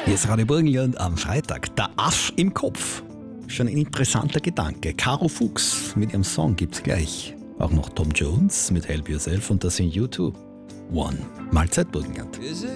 Hier ist Radio Burgenland am Freitag. Der Aff im Kopf. Schon ein interessanter Gedanke. Caro Fuchs mit ihrem Song gibt's gleich. Auch noch Tom Jones mit Help Yourself und das sind U2. One. Mahlzeit Burgenland. Is it